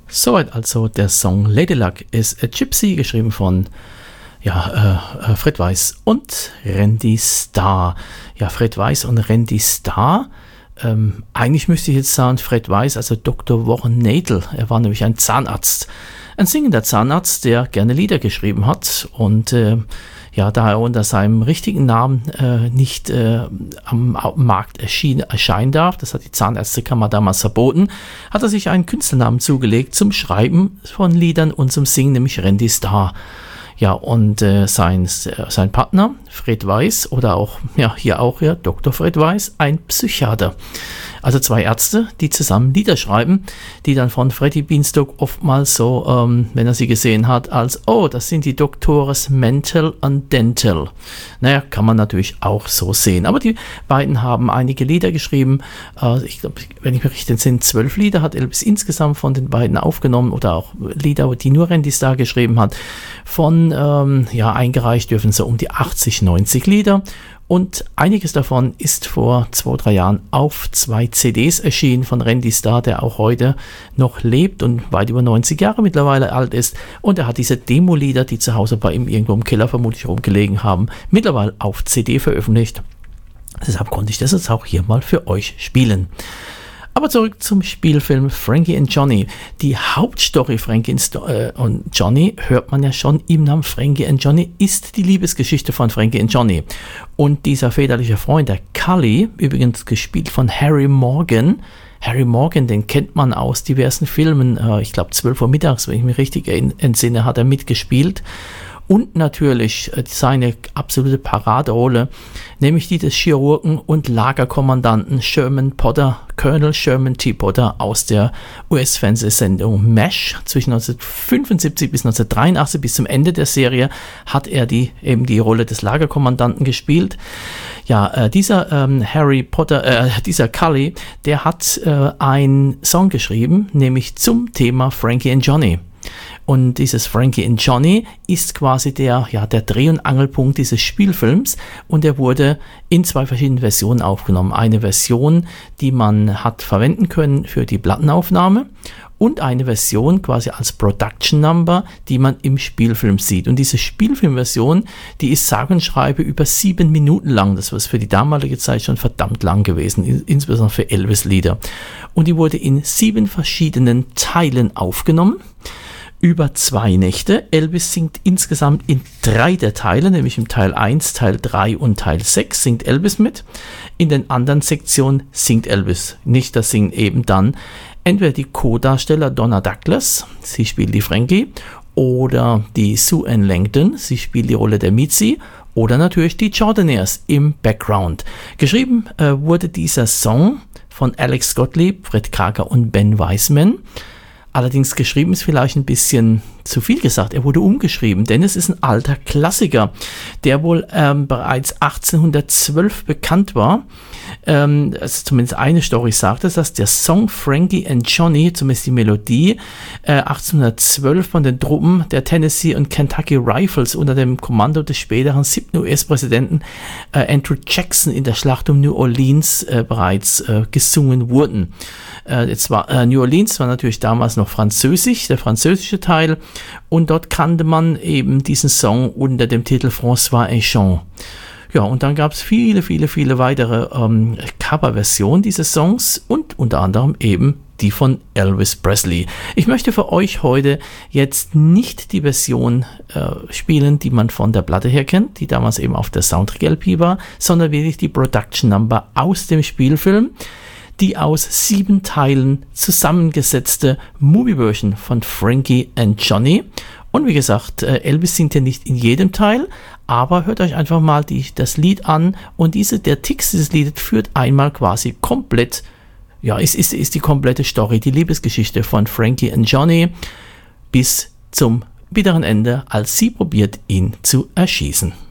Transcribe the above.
Soweit also der Song Lady Luck is a Gypsy, geschrieben von Fred Weiss und Randy Starr. Ja, Fred Weiss und Randy Starr. Eigentlich müsste ich jetzt sagen Fred Weiss, also Dr. Warren Nadel. Er war nämlich ein Zahnarzt. Ein singender Zahnarzt, der gerne Lieder geschrieben hat und da er unter seinem richtigen Namen nicht am Markt erscheinen darf, das hat die Zahnärztekammer damals verboten, hat er sich einen Künstlernamen zugelegt zum Schreiben von Liedern und zum Singen, nämlich Randy Starr. Ja, und sein Partner, Fred Weiss, oder auch, Dr. Fred Weiss, ein Psychiater. Also zwei Ärzte, die zusammen Lieder schreiben, die dann von Freddie Beanstalk oftmals so, wenn er sie gesehen hat, als, das sind die Doktores Mental und Dental. Naja, kann man natürlich auch so sehen. Aber die beiden haben einige Lieder geschrieben. Ich glaube, wenn ich mich richtig entsinne, 12 Lieder hat Elvis insgesamt von den beiden aufgenommen oder auch Lieder, die nur Randy Starr geschrieben hat. Eingereicht dürfen so um die 80, 90 Lieder. Und einiges davon ist vor 2-3 Jahren auf 2 CDs erschienen von Randy Starr, der auch heute noch lebt und weit über 90 Jahre mittlerweile alt ist. Und er hat diese Demo-Lieder, die zu Hause bei ihm irgendwo im Keller vermutlich rumgelegen haben, mittlerweile auf CD veröffentlicht. Deshalb konnte ich das jetzt auch hier mal für euch spielen. Aber zurück zum Spielfilm Frankie and Johnny. Die Hauptstory Frankie und Johnny hört man ja schon im Namen. Frankie and Johnny ist die Liebesgeschichte von Frankie und Johnny. Und dieser väterliche Freund, der Cully, übrigens gespielt von Harry Morgan. Harry Morgan, den kennt man aus diversen Filmen. Ich glaube 12 Uhr mittags, wenn ich mich richtig entsinne, hat er mitgespielt. Und natürlich seine absolute Paraderolle, nämlich die des Chirurgen und Lagerkommandanten Colonel Sherman T. Potter aus der US-Fernsehsendung MASH. Zwischen 1975 bis 1983, bis zum Ende der Serie, hat er die Rolle des Lagerkommandanten gespielt. Ja, dieser dieser Cully, der hat einen Song geschrieben, nämlich zum Thema Frankie and Johnny. Und dieses Frankie and Johnny ist quasi der Dreh- und Angelpunkt dieses Spielfilms und er wurde in 2 verschiedenen Versionen aufgenommen. Eine Version, die man hat verwenden können für die Plattenaufnahme und eine Version quasi als Production Number, die man im Spielfilm sieht. Und diese Spielfilmversion, die ist sage und schreibe über 7 Minuten lang. Das war für die damalige Zeit schon verdammt lang gewesen, insbesondere für Elvis-Lieder. Und die wurde in 7 verschiedenen Teilen aufgenommen. Über 2 Nächte. Elvis singt insgesamt in 3 der Teile, nämlich im Teil 1, Teil 3 und Teil 6 singt Elvis mit. In den anderen Sektionen singt Elvis nicht. Das singen eben dann entweder die Co-Darsteller Donna Douglas, sie spielt die Frankie, oder die Sue Ann Langdon, sie spielt die Rolle der Mitzi, oder natürlich die Jordanaires im Background. Geschrieben wurde dieser Song von Alex Gottlieb, Fred Karger und Ben Weisman. Allerdings geschrieben ist vielleicht ein bisschen zu viel gesagt. Er wurde umgeschrieben, denn es ist ein alter Klassiker, der wohl bereits 1812 bekannt war. Also zumindest eine Story sagt es, dass der Song Frankie and Johnny, zumindest die Melodie, 1812 von den Truppen der Tennessee und Kentucky Rifles unter dem Kommando des späteren 7. US-Präsidenten Andrew Jackson in der Schlacht um New Orleans bereits gesungen wurden. New Orleans war natürlich damals noch französisch, der französische Teil, und dort kannte man eben diesen Song unter dem Titel François et Jean. Ja, und dann gab es viele weitere Coverversionen dieses Songs und unter anderem eben die von Elvis Presley. Ich möchte für euch heute jetzt nicht die Version spielen, die man von der Platte her kennt, die damals eben auf der Soundtrack-LP war, sondern wirklich die Production Number aus dem Spielfilm, die aus 7 Teilen zusammengesetzte Movie-Version von Frankie and Johnny. Und wie gesagt, Elvis singt ja nicht in jedem Teil, aber hört euch einfach mal das Lied an und der Text dieses Liedes führt einmal quasi komplett, ist die komplette Story, die Liebesgeschichte von Frankie and Johnny bis zum bitteren Ende, als sie probiert, ihn zu erschießen.